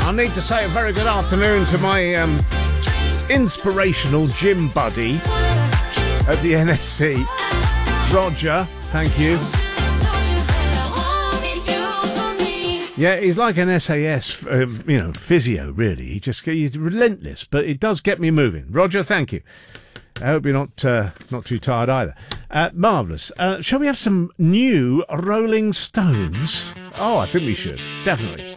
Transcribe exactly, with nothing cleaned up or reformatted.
I need to say a very good afternoon to my um, inspirational gym buddy at the N S C, Roger. Thank you. Yeah, he's like an S A S, um, you know, physio, really. He just he's relentless, but it does get me moving. Roger, thank you. I hope you're not uh, not too tired either. Uh, marvellous. Uh, shall we have some new Rolling Stones? Oh, I think we should. Definitely.